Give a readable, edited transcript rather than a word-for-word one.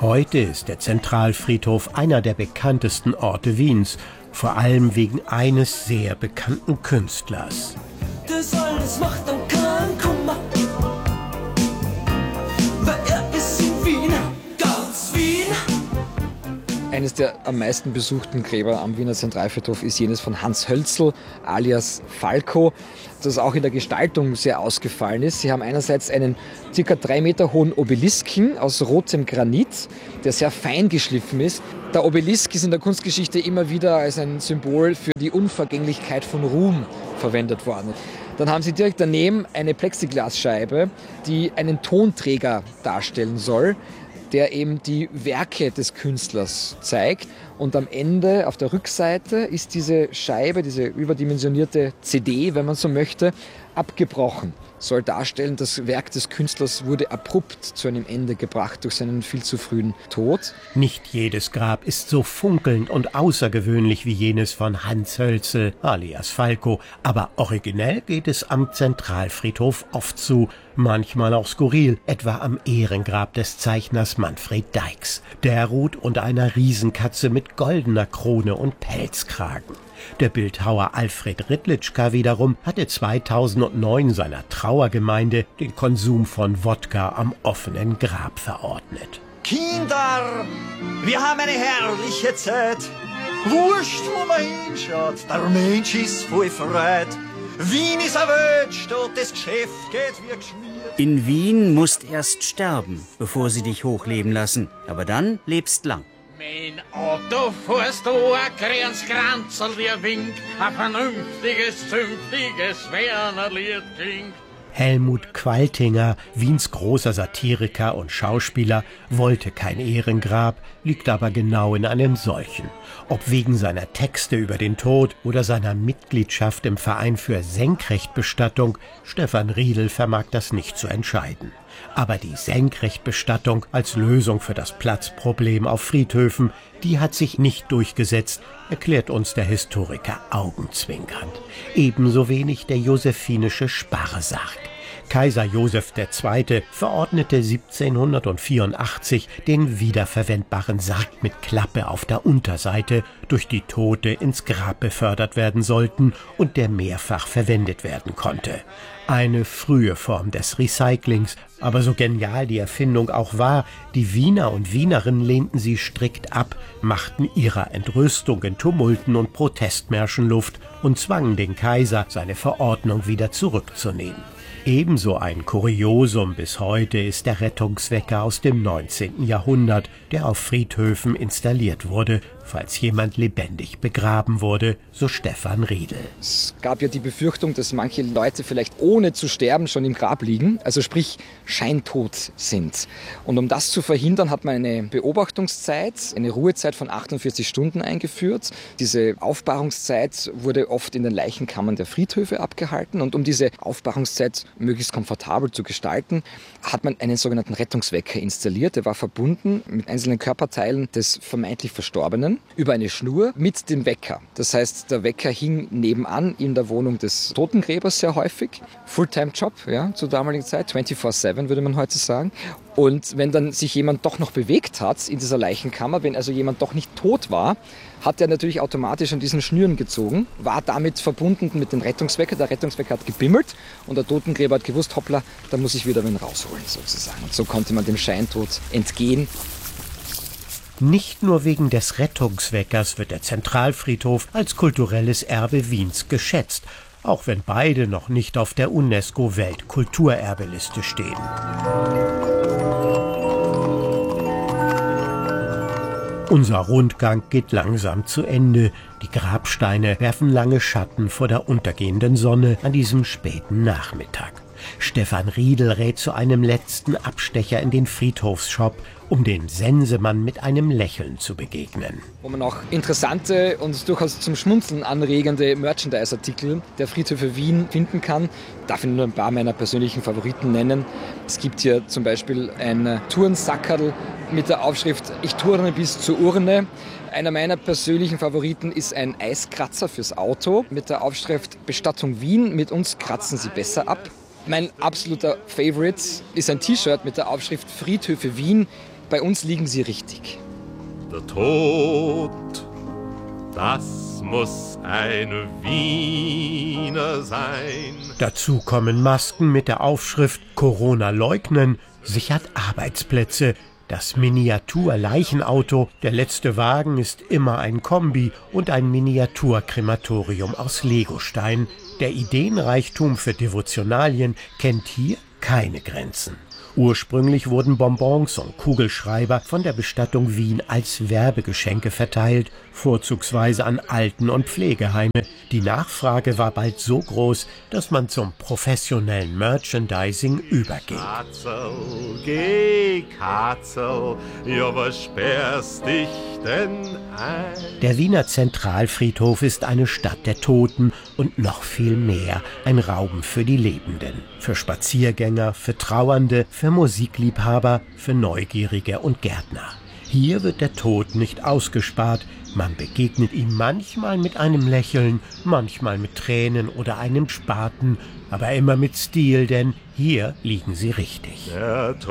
Heute ist der Zentralfriedhof einer der bekanntesten Orte Wiens, vor allem wegen eines sehr bekannten Künstlers. Das alles macht dann keinen Kummer, weil er ist in Wien, ganz Wien. Eines der am meisten besuchten Gräber am Wiener Zentralfriedhof ist jenes von Hans Hölzl alias Falco, das auch in der Gestaltung sehr ausgefallen ist. Sie haben einerseits einen ca. 3 Meter hohen Obelisken aus rotem Granit, der sehr fein geschliffen ist. Der Obelisk ist in der Kunstgeschichte immer wieder als ein Symbol für die Unvergänglichkeit von Ruhm verwendet worden. Dann haben sie direkt daneben eine Plexiglasscheibe, die einen Tonträger darstellen soll, der eben die Werke des Künstlers zeigt. Und am Ende, auf der Rückseite, ist diese Scheibe, diese überdimensionierte CD, wenn man so möchte, abgebrochen. Soll darstellen, das Werk des Künstlers wurde abrupt zu einem Ende gebracht durch seinen viel zu frühen Tod. Nicht jedes Grab ist so funkelnd und außergewöhnlich wie jenes von Hans Hölzl alias Falco, aber originell geht es am Zentralfriedhof oft zu, manchmal auch skurril, etwa am Ehrengrab des Zeichners Manfred Deix. Der ruht unter einer Riesenkatze mit goldener Krone und Pelzkragen. Der Bildhauer Alfred Ritlitschka wiederum hatte 2009 seiner Trauergemeinde den Konsum von Wodka am offenen Grab verordnet. Kinder, wir haben eine herrliche Zeit. Wurscht, wo man hinschaut, der Mensch ist voll Freude. Wien ist eine Weltstadt, das Geschäft geht wie geschmiert. In Wien musst erst sterben, bevor sie dich hochleben lassen. Aber dann lebst lang. Mein Auto fährst du, ein Kranzkranzl, der winkt, ein vernünftiges, zünftiges Wernerlied klingt. Helmut Qualtinger, Wiens großer Satiriker und Schauspieler, wollte kein Ehrengrab, liegt aber genau in einem solchen. Ob wegen seiner Texte über den Tod oder seiner Mitgliedschaft im Verein für Senkrechtbestattung, Stefan Riedl vermag das nicht zu entscheiden. Aber die Senkrechtbestattung als Lösung für das Platzproblem auf Friedhöfen, die hat sich nicht durchgesetzt, erklärt uns der Historiker augenzwinkernd. Ebenso wenig der josephinische Sparresarg. Kaiser Joseph II. Verordnete 1784 den wiederverwendbaren Sarg mit Klappe auf der Unterseite, durch die Tote ins Grab befördert werden sollten und der mehrfach verwendet werden konnte. Eine frühe Form des Recyclings, aber so genial die Erfindung auch war, die Wiener und Wienerinnen lehnten sie strikt ab, machten ihrer Entrüstung in Tumulten und Protestmärschen Luft und zwangen den Kaiser, seine Verordnung wieder zurückzunehmen. Ebenso ein Kuriosum bis heute ist der Rettungswecker aus dem 19. Jahrhundert, der auf Friedhöfen installiert wurde, falls jemand lebendig begraben wurde, so Stefan Riedl. Es gab ja die Befürchtung, dass manche Leute vielleicht ohne zu sterben schon im Grab liegen, also sprich scheintot sind. Und um das zu verhindern, hat man eine Beobachtungszeit, eine Ruhezeit von 48 Stunden eingeführt. Diese Aufbahrungszeit wurde oft in den Leichenkammern der Friedhöfe abgehalten. Und um diese Aufbahrungszeit möglichst komfortabel zu gestalten, hat man einen sogenannten Rettungswecker installiert. Der war verbunden mit einzelnen Körperteilen des vermeintlich Verstorbenen über eine Schnur mit dem Wecker. Das heißt, der Wecker hing nebenan in der Wohnung des Totengräbers sehr häufig. Fulltime-Job, ja, zur damaligen Zeit, 24/7 würde man heute sagen. Und wenn dann sich jemand doch noch bewegt hat in dieser Leichenkammer, wenn also jemand doch nicht tot war, hat er natürlich automatisch an diesen Schnüren gezogen, war damit verbunden mit dem Rettungswecker. Der Rettungswecker hat gebimmelt und der Totengräber hat gewusst, hoppla, da muss ich wieder wen rausholen sozusagen. Und so konnte man dem Scheintod entgehen. Nicht nur wegen des Rettungsweckers wird der Zentralfriedhof als kulturelles Erbe Wiens geschätzt, auch wenn beide noch nicht auf der UNESCO-Weltkulturerbeliste stehen. Unser Rundgang geht langsam zu Ende. Die Grabsteine werfen lange Schatten vor der untergehenden Sonne an diesem späten Nachmittag. Stefan Riedl rät zu einem letzten Abstecher in den Friedhofsshop, um dem Sensemann mit einem Lächeln zu begegnen. Wo man auch interessante und durchaus zum Schmunzeln anregende Merchandise-Artikel der Friedhöfe Wien finden kann. Darf ich nur ein paar meiner persönlichen Favoriten nennen. Es gibt hier zum Beispiel ein Tourensackerl mit der Aufschrift „Ich turne bis zur Urne". Einer meiner persönlichen Favoriten ist ein Eiskratzer fürs Auto mit der Aufschrift „Bestattung Wien, mit uns kratzen Sie besser ab". Mein absoluter Favorite ist ein T-Shirt mit der Aufschrift „Friedhöfe Wien, bei uns liegen Sie richtig. Der Tod, das muss ein Wiener sein. Dazu kommen Masken mit der Aufschrift Corona leugnen, sichert Arbeitsplätze. Das Miniatur-Leichenauto, der letzte Wagen ist immer ein Kombi und ein Miniaturkrematorium aus Legostein. Der Ideenreichtum für Devotionalien kennt hier keine Grenzen. Ursprünglich wurden Bonbons und Kugelschreiber von der Bestattung Wien als Werbegeschenke verteilt, vorzugsweise an Alten- und Pflegeheime. Die Nachfrage war bald so groß, dass man zum professionellen Merchandising überging. Katzel, geh Katzel, ja was sperrst dich denn ein? Der Wiener Zentralfriedhof ist eine Stadt der Toten und noch viel mehr, ein Raum für die Lebenden. Für Spaziergänger, für Trauernde, für Musikliebhaber, für Neugierige und Gärtner. Hier wird der Tod nicht ausgespart, man begegnet ihm manchmal mit einem Lächeln, manchmal mit Tränen oder einem Spaten, aber immer mit Stil, denn hier liegen sie richtig. Der Tod